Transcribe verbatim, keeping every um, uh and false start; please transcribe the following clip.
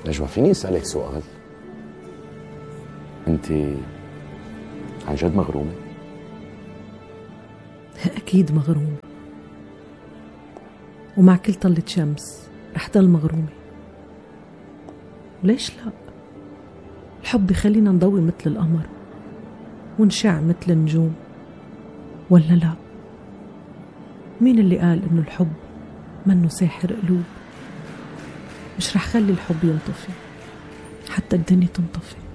نجوى فيني اسألك سؤال؟ انت عن جد مغرومة؟ أكيد مغرومة، ومع كل طلة شمس رح ضل مغرومة. وليش لا؟ الحب بيخلينا نضوي مثل القمر ونشع مثل النجوم، ولا لا؟ مين اللي قال إنه الحب منه ساحر قلوب؟ مش رح خلي الحب ينطفي حتى الدنيا تنطفي.